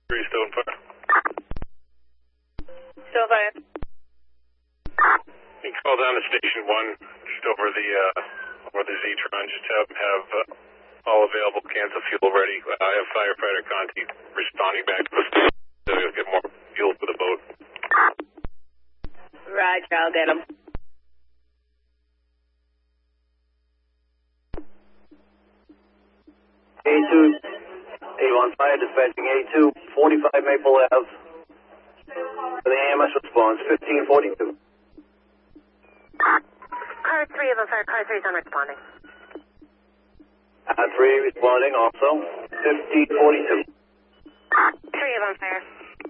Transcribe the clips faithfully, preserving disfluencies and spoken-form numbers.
Three still in fire. Still fire. You can call down to station one, just over the uh, over the Z-Tron. Just have have uh, all available cans of fuel ready. Uh, I have firefighter Conti responding back to us to get more fuel for the boat. Roger, I'll get him. A two, A one fire dispatching A two, forty-five Maple Ave. For the A M S response, fifteen forty-two. Car three of them, fire. Car three is unresponding. Uh, three responding also, fifteen forty-two. Three of them, fire.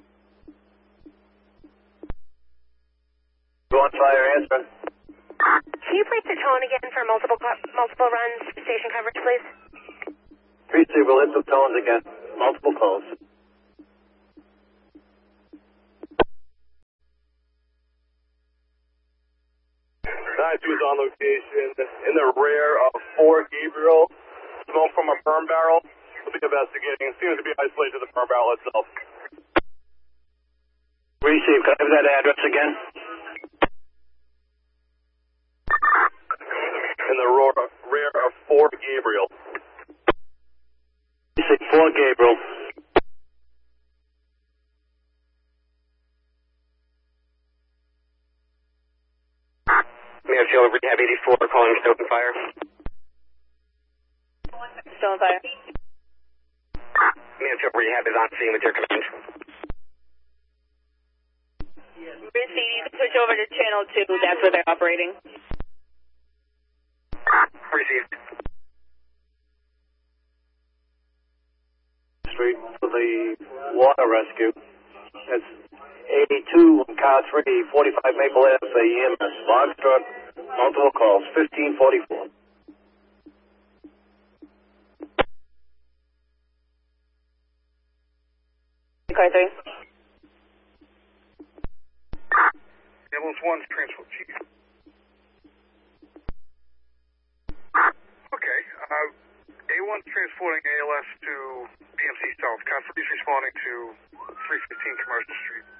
Go on fire, answer. Can you place the tone again for multiple multiple runs, station coverage, please? Three two, we'll hit the tones again. Multiple calls. nine two is on location in the rear of Fort Gabriel. Smoke from a burn barrel. We'll be investigating. Seems to be isolated to the burn barrel itself. Receive, can I have that address again? In the rear, rear of Fort Gabriel. Receive, Fort Gabriel. Mayor Taylor, Rehab eighty-four, calling Stoke and Fire. Still on fire. Mayor Taylor, Rehab is on scene with your command. Receive, you can switch over to channel two, that's where they're operating. Received. Street for the water rescue. That's A two on car three, forty-five Maple Ave for E M S. Box truck, multiple calls, fifteen forty-four. Car three. Ambulance one's transport chief. Okay, uh, A one's transporting A L S to B M C South. Car three's responding to three fifteen Commercial Street.